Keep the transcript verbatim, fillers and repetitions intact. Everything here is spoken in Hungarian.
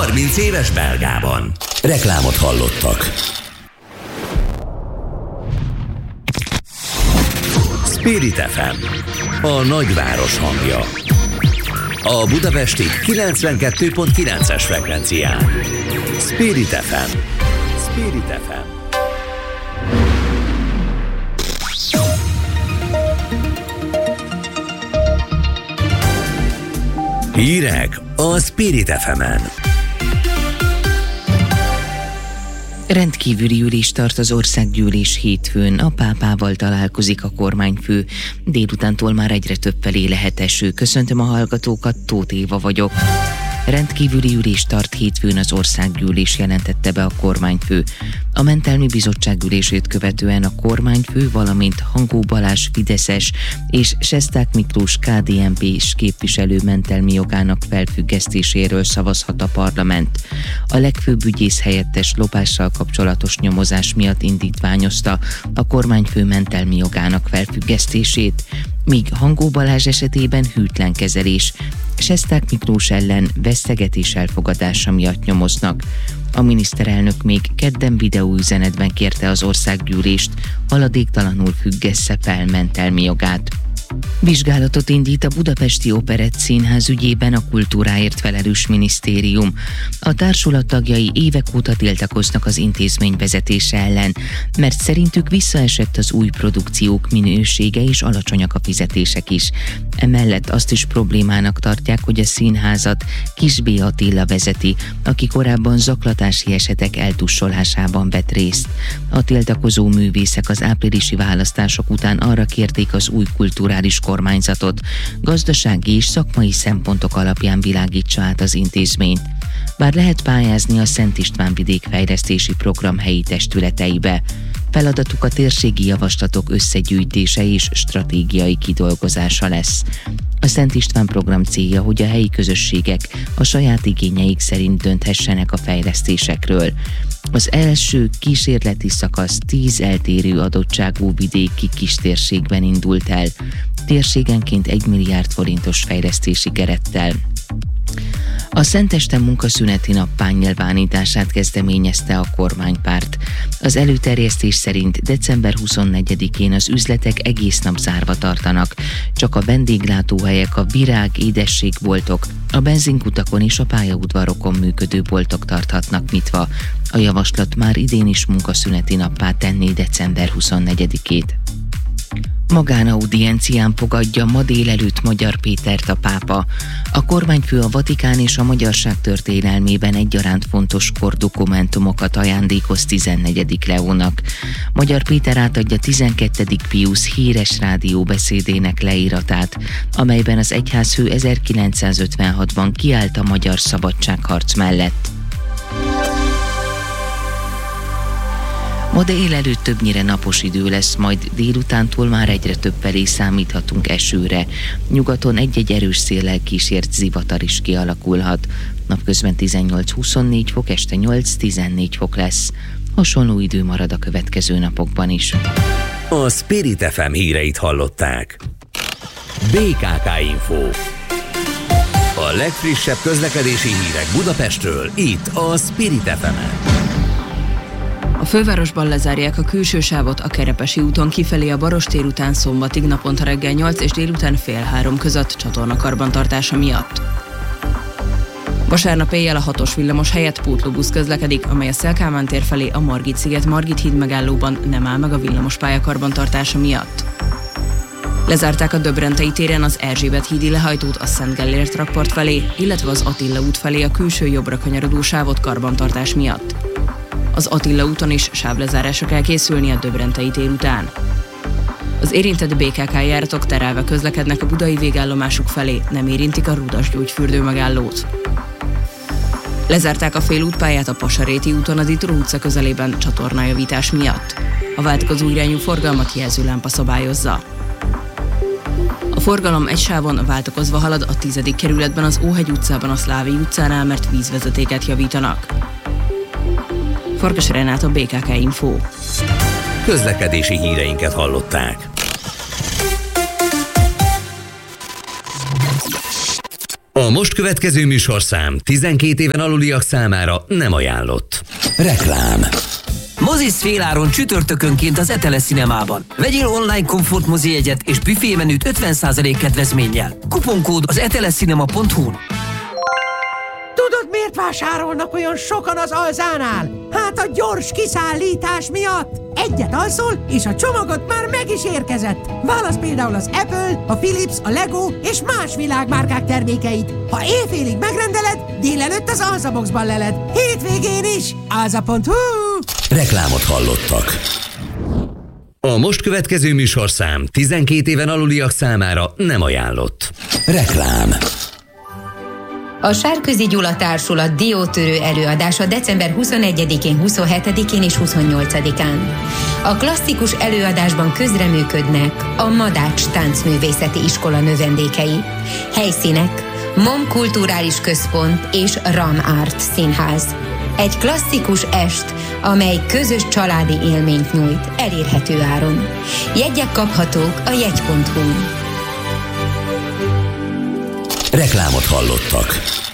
harminc éves belgában. Reklámot hallottak. Spirit ef em, a nagyváros hangja. A budapesti kilencvenkettő pont kilences frekvencián. Spirit ef em. Spirit ef em. Hírek a Spirit ef emen. Rendkívüli ülés tart az országgyűlés hétfőn, a pápával találkozik a kormányfő. Délutántól már egyre több felé lehet eső. Köszöntöm a hallgatókat, Tóth Éva vagyok. Rendkívüli ülés tart hétfőn az országgyűlés, jelentette be a kormányfő. A mentelmi bizottság ülését követően a kormányfő, valamint Hangó Balázs fideszes és Sesták Miklós ká dé en pés képviselő mentelmi jogának felfüggesztéséről szavazhat a parlament. A legfőbb ügyész helyettes lopással kapcsolatos nyomozás miatt indítványozta a kormányfő mentelmi jogának felfüggesztését, míg Hangó Balázs esetében hűtlen kezelés, Sesták Miklós ellen vesztegetés elfogadása miatt nyomoznak. A miniszterelnök még kedden videóüzenetben kérte az országgyűlést, haladéktalanul függesse fel mentelmi jogát. Vizsgálatot indít a Budapesti Operett Színház ügyében a kultúráért felelős minisztérium. A társulat tagjai évek óta tiltakoznak az intézmény vezetése ellen, mert szerintük visszaesett az új produkciók minősége és alacsonyak a fizetések is. Emellett azt is problémának tartják, hogy a színházat Kis B. Attila vezeti, aki korábban zaklatási esetek eltussolásában vett részt. A tiltakozó művészek az áprilisi választások után arra kérték az új kulturális kormányzatot, gazdasági és szakmai szempontok alapján világítsa át az intézményt. Bár lehet pályázni a Szent István vidékfejlesztési program helyi testületeibe. Feladatuk a térségi javaslatok összegyűjtése és stratégiai kidolgozása lesz. A Szent István program célja, hogy a helyi közösségek a saját igényeik szerint dönthessenek a fejlesztésekről. Az első kísérleti szakasz tíz eltérő adottságú vidéki kistérségben indult el, térségenként egy milliárd forintos fejlesztési kerettel. A Szenteste munkaszüneti nap pánnyilvánítását kezdeményezte a kormánypárt. Az előterjesztés szerint december huszonnegyedikén az üzletek egész nap zárva tartanak, csak a vendéglátóhelyek, a virág, édességboltok, a benzinkutakon és a pályaudvarokon működő boltok tarthatnak nyitva. A javaslat már idén is munkaszüneti nappá tenné december huszonnegyedikét. Magánaudiencián fogadja ma délelőtt Magyar Pétert a pápa. A kormányfő a Vatikán és a magyarság történelmében egyaránt fontos kordokumentumokat ajándékoz tizennegyedik Leónak. Magyar Péter átadja tizenkettedik Piusz híres rádióbeszédének leíratát, amelyben az egyházfő ezerkilencszázötvenhatban kiállt a magyar szabadságharc mellett. Ma délelőtt többnyire napos idő lesz, majd délutántól már egyre több felé számíthatunk esőre. Nyugaton egy-egy erős széllel kísért zivatar is kialakulhat. Napközben tizennyolc-huszonnégy fok, este nyolc-tizennégy fok lesz. Hasonló idő marad a következő napokban is. A Spirit ef em híreit hallották. bé ká ká Info. A legfrissebb közlekedési hírek Budapestről, itt a Spirit ef emen. A fővárosban lezárják a külső sávot a Kerepesi úton kifelé a Barostér után szombatig naponta reggel nyolc és délután fél három között csatornakarbantartása miatt. Vasárnap éjjel a hatos villamos helyett pótlóbusz közlekedik, amely a Széll-Kálmán tér felé a Margit-sziget Margit híd megállóban nem áll meg a villamospálya karbantartása miatt. Lezárták a Döbrentei téren az Erzsébet hídi lehajtót a Szent Gellért rakpart felé, illetve az Attila út felé a külső jobbra kanyarodó sávot karbantartás miatt. Az Attila úton is sávlezárásra kell készülni a Döbrentei tér után. Az érintett bé ká ká járatok terelve közlekednek a budai végállomásuk felé, nem érintik a Rudas gyógyfürdő megállót. Lezárták a félútpályát a Pasaréti úton a Ditró utca közelében csatornájavítás miatt. A váltakozó irányú forgalmat jelzőlámpa szabályozza. A forgalom egy sávon váltakozva halad a tizedik kerületben az Óhegy utcában a Szlávi utcánál, mert vízvezetéket javítanak. Farkas Renáta, bé ká ká Info. Közlekedési híreinket hallották. A most következő műsorszám tizenkét éven aluliak számára nem ajánlott. Reklám. Mozisz féláron csütörtökönként az Etele Cinemában. Vegyél online komfort mozi jegyet és büfémenüt ötven százalék kedvezménnyel. Kuponkód az etelecinema pont hu-n. Tudod, miért vásárolnak olyan sokan az Alzánál? Hát a gyors kiszállítás miatt. Egyet alszol, és a csomagot már meg is érkezett. Válasz például az Apple, a Philips, a Lego és más világmárkák termékeit. Ha éjfélig megrendeled, délelőtt az Alzaboxban leled. Hétvégén is. alza pont hu. Reklámot hallottak. A most következő műsorszám tizenkét éven aluliak számára nem ajánlott. Reklám. A Sárközi Gyula Társulat diótörő előadása december huszonegyedikén, huszonhetedikén és huszonnyolcadikán. A klasszikus előadásban közreműködnek a Madács Táncművészeti Iskola növendékei. Helyszínek: MOM Kulturális Központ és RAM Art Színház. Egy klasszikus est, amely közös családi élményt nyújt elérhető áron. Jegyek kaphatók a jegy pont hu-n. Reklámot hallottak.